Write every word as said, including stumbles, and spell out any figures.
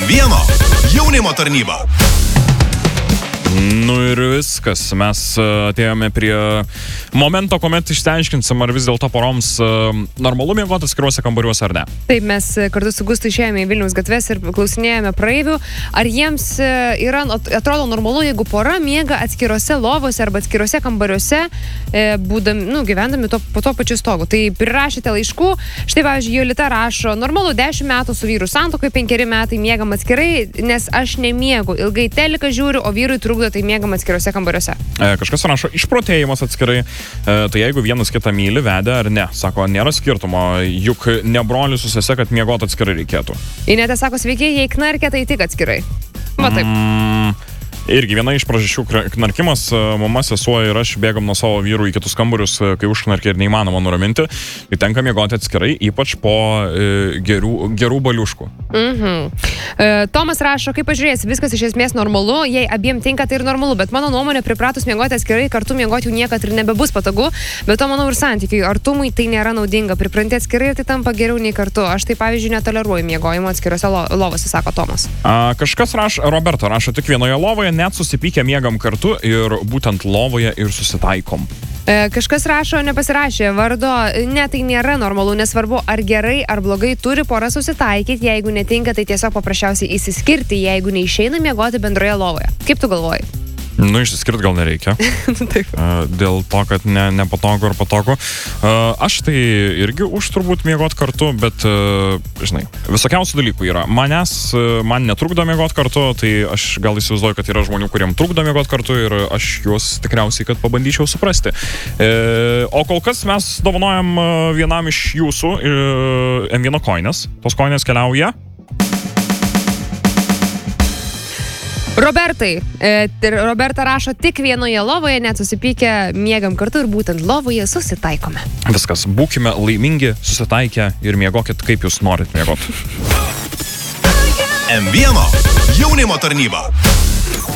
M vienas jaunimo tarnyba. Nu ir viskas, mes atėjome prie momento, kuomet išsiaiškinsim, ar vis dėlto poroms normalu miegoti atskiruose kambariuose ar ne. Taip, mes kartu su Gustu išėjome į Vilniaus gatves ir klausinėjome praeivių, ar jiems yra, atrodo normalu, jeigu pora miega atskiruose lovose arba atskiruose kambariuose, būdami, nu, gyvendami to, po to pačiu stogu. Tai prirašėte laiškų, štai, pavyzdžiui, Jolita rašo, normalu dešimt metų su vyru santuokai, penkeri metai miegam atskirai, nes aš nemiegu, ilgai teliką žiūriu, o vyrui trukdo, tai miegam atskiruose kambariuose. E, kažkas rašo, išprotėjimas atskirai, e, tai jeigu vienas kitą myli, vedė ar ne. Sako, nėra skirtumo, juk ne brolius su sese, kad miegot atskirai reikėtų. Inete sako, sveiki, jei knarkia, tai tik atskirai. Va taip. Mm. Irgi viena iš priežasčių knarkimas, mama, sesuo ir aš bėgam nuo savo vyrų į kitus kambarius, kai užknarkia ir neįmanoma nuraminti, tai tenka miegoti atskirai, ypač po e, gerų, gerų baliuškų. Mhm. E, Tomas rašo, kaip pažiūrėsi, viskas iš esmės normalu, jei abiem tinka, tai ir normalu, bet mano nuomonė, pripratus miegoti atskirai, kartu miegoti jau niekad ir nebebus patogu, bet to manau ir santykiai, artumui tai nėra naudinga, pripranti atskirai ir tai tampa geriau nei kartu. Aš tai pavyzdžiui netoleruoju miegojimo atskiriuose lo, lovose, sako Tomas. A, kažkas rašo, Roberta rašo, tik vienoje lovoje, net susipykę miegam kartu ir būtent lovoje ir susitaikom. E, kažkas rašo, nepasirašė vardo, ne, tai nėra normalu, nesvarbu, ar gerai, ar blogai turi pora susitaikyti, jeigu netinka, tai tiesiog paprasčiausiai įsiskirti, jeigu neišeina miegoti bendroje lovoje. Kaip tu galvoji? Nu, išsiskirt gal nereikia. Taip. Uh, dėl to, kad ne, nepatogu ar patogu. Uh, aš tai irgi už turbūt miegot kartu, bet, uh, žinai, visokiausių dalykų yra. Manęs, uh, man netrukdo miegot kartu, tai aš gal įsivaizduoju, kad yra žmonių, kuriem trukdo miegot kartu ir aš juos tikriausiai, kad pabandyčiau suprasti. Uh, o kol kas mes dovanojam uh, vienam iš jūsų uh, M vienas koinės. Tos koinės keliauja. Robertai, e, Roberta rašo, tik vienoje lovoje, net susipykę, miegam kartu ir būtent lovoje susitaikome. Viskas, būkime laimingi, susitaikę ir miegokit, kaip jūs norit miegoti. M vienas jaunimo tarnyba.